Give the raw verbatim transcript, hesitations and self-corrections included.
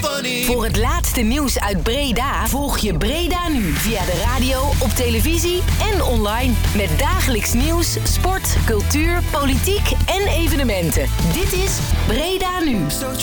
Funny. Voor het laatste nieuws uit Breda volg je Breda Nu via de radio, op televisie en online. Met dagelijks nieuws, sport, cultuur, politiek en evenementen. Dit is Breda Nu.